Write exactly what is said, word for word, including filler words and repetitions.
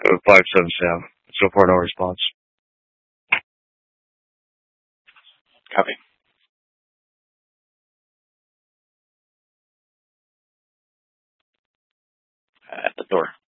Uh, five seven Sam. So far, no response. Copy. At the door.